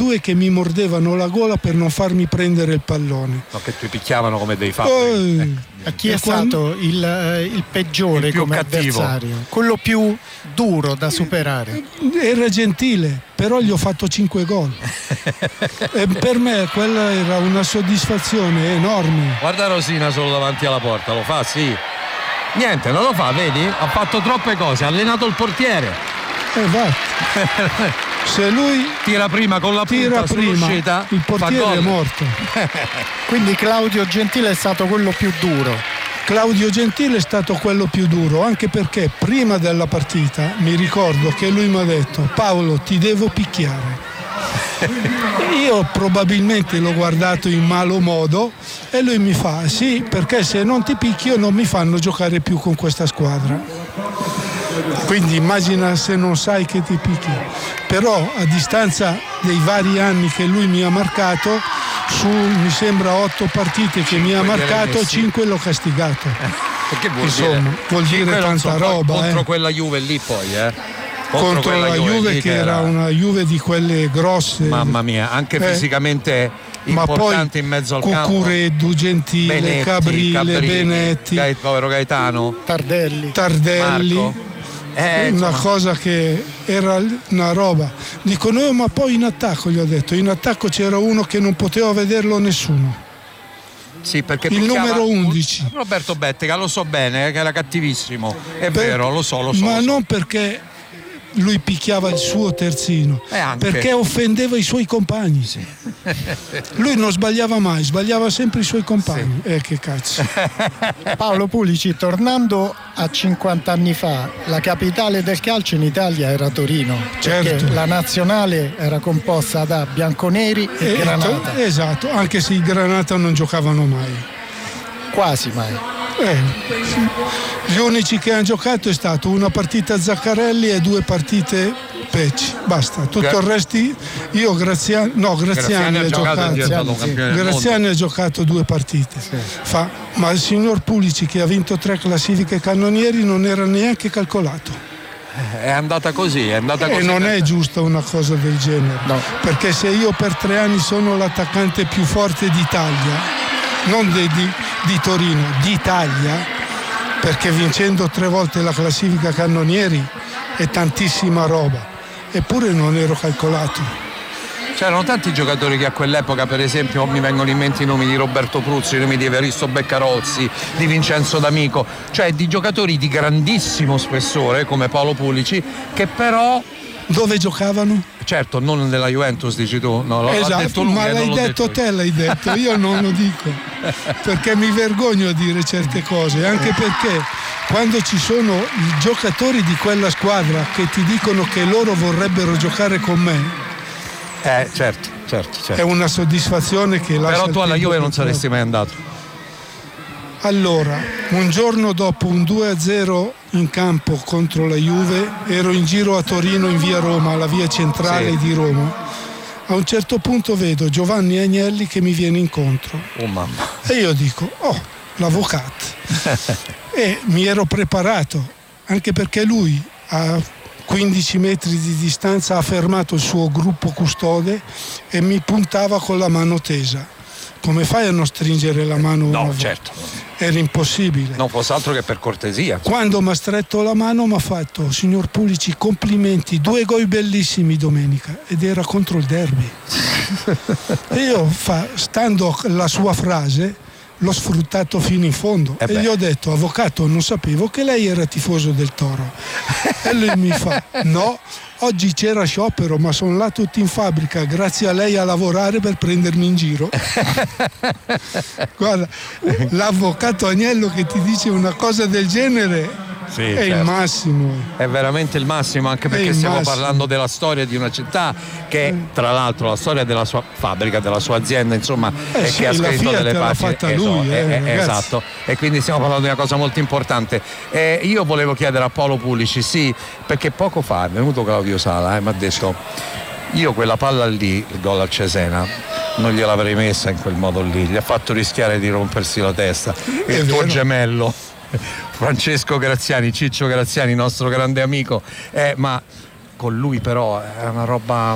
due che mi mordevano la gola per non farmi prendere il pallone. No, che ti picchiavano come dei fabbri. Chi è stato il peggiore come cattivo avversario? Quello più duro da superare? Era Gentile, però gli ho fatto 5 gol. E per me quella era una soddisfazione enorme. Guarda Rosina solo davanti alla porta, lo fa? Sì. Niente, non lo fa, vedi? Ha fatto troppe cose, ha allenato il portiere. Va. Se lui tira prima con la punta sull'uscita, il portiere è morto. Quindi Claudio Gentile è stato quello più duro. Claudio Gentile è stato quello più duro, anche perché prima della partita mi ricordo che lui mi ha detto: Paolo, ti devo picchiare. Io probabilmente l'ho guardato in malo modo e lui mi fa: sì, perché se non ti picchio non mi fanno giocare più con questa squadra. Quindi immagina se non sai che ti picchi. Però a distanza dei vari anni che lui mi ha marcato, su mi sembra 8 partite che mi ha marcato, 5 l'ho castigato. Che vuol Insomma, dire? Vuol dire tanta roba. Contro quella Juve lì poi, contro la Juve che era una Juve di quelle grosse. Mamma mia, anche fisicamente importante in mezzo al campo. Cucureddu, Gentile, Benetti, Cabrile, Benetti, povero Gaetano, Tardelli. Marco. Una cosa che era una roba. Dico no, ma poi in attacco, gli ho detto, in attacco c'era uno che non poteva vederlo nessuno. Sì, perché il numero 11 Roberto Bettega, lo so bene, che era cattivissimo, è vero, lo so. Ma non perché lui picchiava il suo terzino, perché offendeva i suoi compagni. Sì. Lui non sbagliava mai, sbagliava sempre i suoi compagni. Sì. Che cazzo. Paolo Pulici, tornando a 50 anni fa, la capitale del calcio in Italia era Torino. Certo. Perché la nazionale era composta da bianconeri e Granata. Esatto, anche se i Granata non giocavano mai. Quasi mai. Gli unici che hanno giocato è stato una partita Zaccarelli e 2 partite Pecci, basta. Tutto il resto io Graziani ha giocato. Graziani ha giocato 2 partite. Sì. Ma il signor Pulici, che ha vinto 3 classifiche cannonieri, non era neanche calcolato. È andata così. E non è giusta una cosa del genere. No. Perché se io per 3 anni sono l'attaccante più forte d'Italia, non di Torino, d'Italia, perché vincendo 3 volte la classifica cannonieri è tantissima roba, eppure non ero calcolato. C'erano tanti giocatori che a quell'epoca, per esempio, mi vengono in mente i nomi di Roberto Pruzzi, i nomi di Evaristo Beccarozzi, di Vincenzo D'Amico, cioè di giocatori di grandissimo spessore come Paolo Pulici, che però dove giocavano? Certo, non nella Juventus, dici tu. No, esatto, detto lui, ma l'hai detto te, l'hai detto, io non lo dico, perché mi vergogno a dire certe cose, anche perché quando ci sono i giocatori di quella squadra che ti dicono che loro vorrebbero giocare con me, certo. È una soddisfazione che lascia. Però tu alla Juve non saresti mai andato. Allora, un giorno dopo un 2-0 in campo contro la Juve, ero in giro a Torino in via Roma, la via centrale di Roma. A un certo punto vedo Giovanni Agnelli che mi viene incontro. Oh mamma. E io dico, l'avvocato. E mi ero preparato, anche perché lui a 15 metri di distanza ha fermato il suo gruppo custode e mi puntava con la mano tesa. Come fai a non stringere la mano? No, certo. Era impossibile. Non fosse altro che per cortesia. Quando mi ha stretto la mano mi ha fatto: signor Pulici, complimenti, 2 gol bellissimi domenica, ed era contro il derby. E io, stando alla sua frase, l'ho sfruttato fino in fondo e gli ho detto: avvocato, non sapevo che lei era tifoso del Toro. E lui mi fa: no, oggi c'era sciopero, ma sono là tutti in fabbrica grazie a lei a lavorare per prendermi in giro. Guarda, l'avvocato Agnello che ti dice una cosa del genere è il massimo. È veramente il massimo, anche perché stiamo parlando della storia di una città che, tra l'altro, la storia della sua fabbrica, della sua azienda, insomma, che ha scritto delle pagine. L'ha fatta lui, esatto. E quindi stiamo parlando di una cosa molto importante. Io volevo chiedere a Paolo Pulici, perché poco fa è venuto Claudio Sala e mi ha detto: io quella palla lì, il gol al Cesena, non gliel'avrei messa in quel modo lì, gli ha fatto rischiare di rompersi la testa. Il tuo gemello Francesco Graziani, Ciccio Graziani, nostro grande amico, ma con lui però è una roba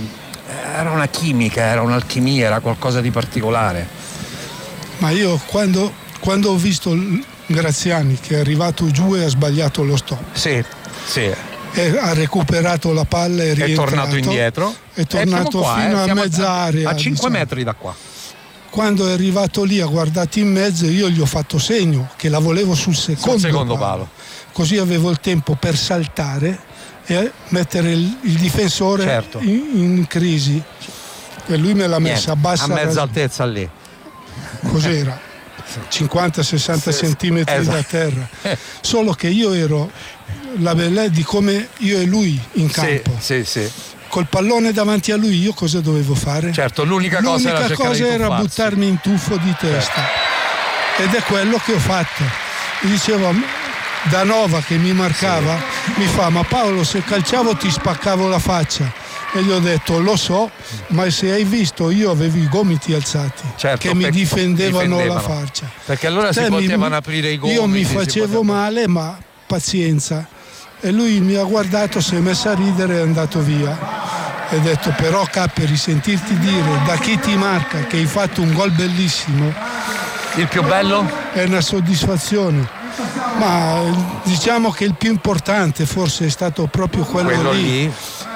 era una chimica, era un'alchimia, era qualcosa di particolare. Ma io quando ho visto Graziani che è arrivato giù e ha sbagliato lo stop, sì. E ha recuperato la palla e è tornato indietro, è tornato fino a mezz'area, a 5 metri da qua. Quando è arrivato lì, ha guardato in mezzo, io gli ho fatto segno che la volevo sul secondo palo, così avevo il tempo per saltare e mettere il difensore, certo, in crisi, e lui me l'ha messa a bassa, a mezza altezza lì, cos'era 50-60 centimetri da terra, solo che io ero la bellezza di come io e lui in campo, sì. Col pallone davanti a lui io cosa dovevo fare? Certo, l'unica cosa era buttarmi in tuffo di testa, ed è quello che ho fatto. Mi diceva Danova, che mi marcava, mi fa: ma Paolo, se calciavo ti spaccavo la faccia. E gli ho detto: lo so, ma se hai visto, io avevo i gomiti alzati, certo, che mi difendevano la faccia, perché allora si potevano aprire i gomiti. Io mi facevo male, ma pazienza. E lui mi ha guardato, si è messo a ridere e è andato via. E ho detto: però Capperi, sentirti dire da chi ti marca che hai fatto un gol bellissimo, il più bello, è una soddisfazione. Ma diciamo che il più importante forse è stato proprio quello lì.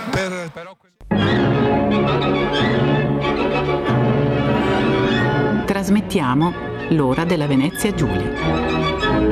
Trasmettiamo l'ora della Venezia Giulia.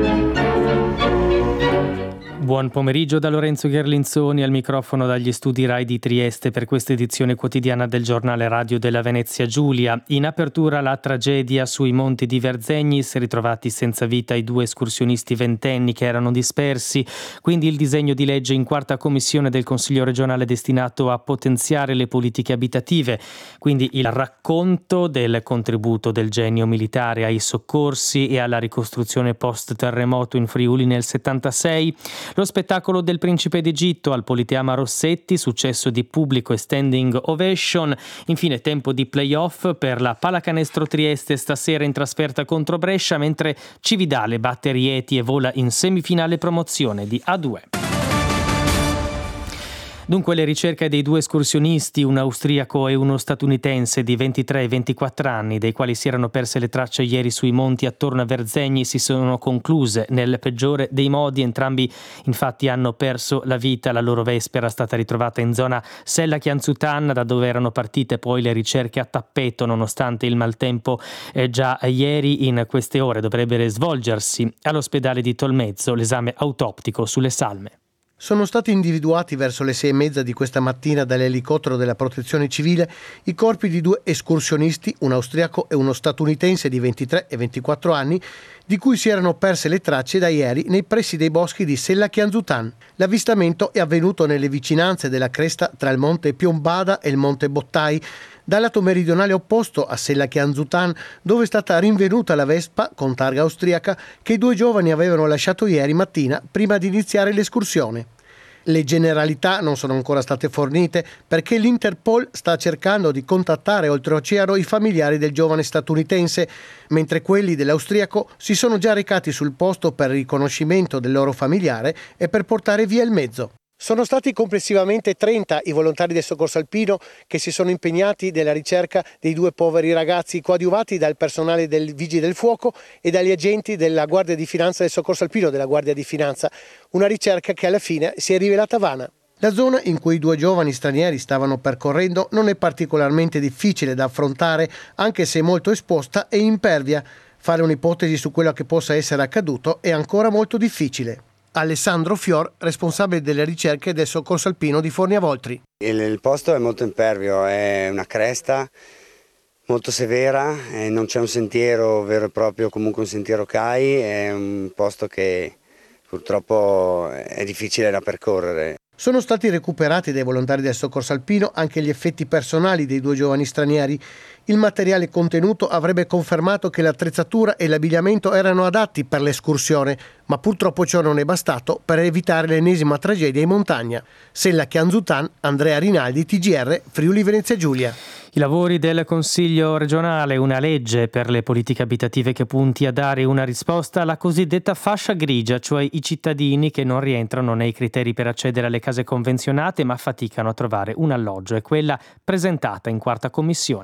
Buon pomeriggio da Lorenzo Gherlinzoni, al microfono dagli studi Rai di Trieste per questa edizione quotidiana del giornale radio della Venezia Giulia. In apertura la tragedia sui monti di Verzegnis, ritrovati senza vita i 2 escursionisti ventenni che erano dispersi, quindi il disegno di legge in 4ª commissione del Consiglio regionale destinato a potenziare le politiche abitative, quindi il racconto del contributo del genio militare ai soccorsi e alla ricostruzione post-terremoto in Friuli nel 76, lo spettacolo del Principe d'Egitto al Politeama Rossetti, successo di pubblico e standing ovation. Infine tempo di play-off per la Pallacanestro Trieste stasera in trasferta contro Brescia, mentre Cividale batte Rieti e vola in semifinale promozione di A2. Dunque le ricerche dei 2 escursionisti, un austriaco e uno statunitense di 23 e 24 anni, dei quali si erano perse le tracce ieri sui monti attorno a Verzegni, si sono concluse nel peggiore dei modi. Entrambi infatti hanno perso la vita. La loro vespa era stata ritrovata in zona Sella Chianzutan, da dove erano partite poi le ricerche a tappeto, nonostante il maltempo. Già ieri in queste ore dovrebbe svolgersi all'ospedale di Tolmezzo l'esame autoptico sulle salme. Sono stati individuati verso le 6:30 di questa mattina dall'elicottero della Protezione Civile i corpi di 2 escursionisti, un austriaco e uno statunitense di 23 e 24 anni, di cui si erano perse le tracce da ieri nei pressi dei boschi di Sella Chianzutan. L'avvistamento è avvenuto nelle vicinanze della cresta tra il monte Piombada e il monte Bottai, dal lato meridionale opposto a Sella Chianzutan, dove è stata rinvenuta la vespa con targa austriaca che i 2 giovani avevano lasciato ieri mattina prima di iniziare l'escursione. Le generalità non sono ancora state fornite perché l'Interpol sta cercando di contattare oltreoceano i familiari del giovane statunitense, mentre quelli dell'austriaco si sono già recati sul posto per il riconoscimento del loro familiare e per portare via il mezzo. Sono stati complessivamente 30 i volontari del soccorso alpino che si sono impegnati nella ricerca dei 2 poveri ragazzi, coadiuvati dal personale del Vigili del Fuoco e dagli agenti della Guardia di Finanza del soccorso alpino della Guardia di Finanza. Una ricerca che alla fine si è rivelata vana. La zona in cui i 2 giovani stranieri stavano percorrendo non è particolarmente difficile da affrontare, anche se molto esposta e impervia. Fare un'ipotesi su quello che possa essere accaduto è ancora molto difficile. Alessandro Fior, responsabile delle ricerche del soccorso alpino di Forniavoltri. Il posto è molto impervio, è una cresta molto severa, non c'è un sentiero vero e proprio, comunque un sentiero CAI, è un posto che purtroppo è difficile da percorrere. Sono stati recuperati dai volontari del soccorso alpino anche gli effetti personali dei 2 giovani stranieri. Il materiale contenuto avrebbe confermato che l'attrezzatura e l'abbigliamento erano adatti per l'escursione, ma purtroppo ciò non è bastato per evitare l'ennesima tragedia in montagna. Sella Chianzutan, Andrea Rinaldi, TGR, Friuli Venezia Giulia. I lavori del Consiglio regionale, una legge per le politiche abitative che punti a dare una risposta alla cosiddetta fascia grigia, cioè i cittadini che non rientrano nei criteri per accedere alle case convenzionate ma faticano a trovare un alloggio. È quella presentata in quarta commissione.